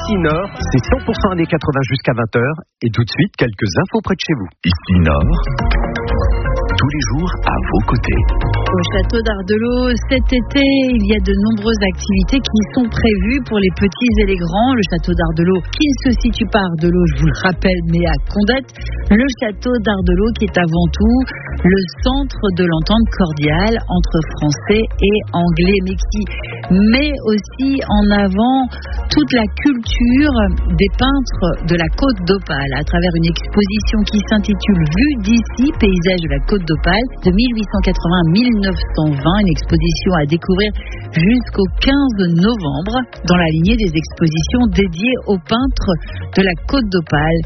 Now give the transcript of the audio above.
Ici Nord, c'est 100% années 80 jusqu'à 20h. Et tout de suite, quelques infos près de chez vous. Ici Nord, tous les jours à vos côtés. Au château d'Ardelot, cet été, il y a de nombreuses activités qui sont prévues pour les petits et les grands. Le château d'Ardelot, qui ne se situe pas à Ardelot, je vous le rappelle, mais à Condette. Le château d'Ardelot qui est avant tout le centre de l'entente cordiale entre français et anglais, mais qui met aussi en avant toute la culture des peintres de la Côte d'Opale à travers une exposition qui s'intitule Vue d'ici, paysage de la Côte d'Opale de 1880 à 1920, une exposition à découvrir jusqu'au 15 novembre dans la lignée des expositions dédiées aux peintres de la Côte d'Opale.